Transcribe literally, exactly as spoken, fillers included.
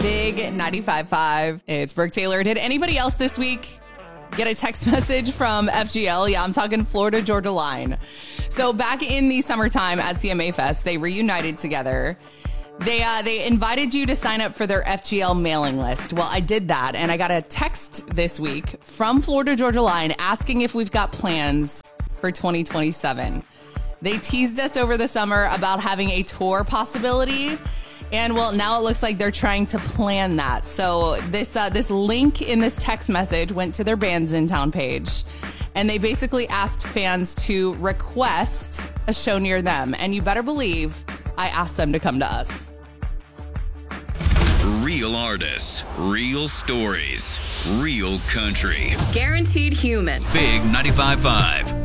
Big ninety-five point five. It's Brooke Taylor. Did anybody else this week get a text message from F G L? Yeah, I'm talking Florida Georgia Line. So back in the summertime at C M A Fest, they reunited together. They uh, they invited you to sign up for their F G L mailing list. Well, I did that, and I got a text this week from Florida Georgia Line asking if we've got plans for twenty twenty-seven. They teased us over the summer about having a tour possibility. And well, now it looks like they're trying to plan that. So this uh, this link in this text message went to their Bands in Town page. And they basically asked fans to request a show near them. And you better believe I asked them to come to us. Real artists, real stories, real country. Guaranteed human. Big ninety-five point five.